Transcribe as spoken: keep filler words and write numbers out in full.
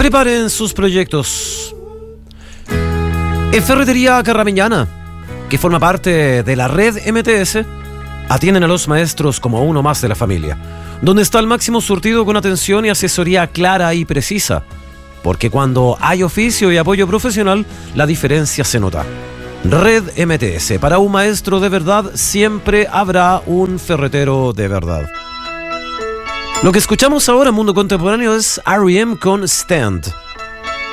Preparen sus proyectos. En Ferretería Carrameñana, que forma parte de la red M T S, atienden a los maestros como uno más de la familia, donde está el máximo surtido con atención y asesoría clara y precisa, porque cuando hay oficio y apoyo profesional, la diferencia se nota. Red M T S, para un maestro de verdad siempre habrá un ferretero de verdad. Lo que escuchamos ahora en Mundo Contemporáneo es R E M con Stand.